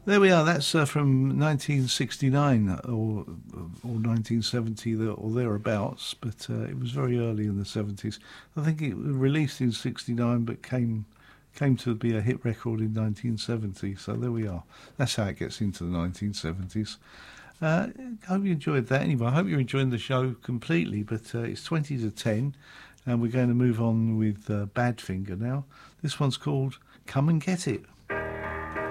There we are. That's from 1969 or 1970 or thereabouts, but it was very early in the 70s. I think it was released in 69, but came to be a hit record in 1970. So there we are. That's how it gets into the 1970s. I hope you enjoyed that. Anyway, I hope you're enjoying the show completely, but it's 20 to 10, and we're going to move on with Badfinger now. This one's called Come and Get It.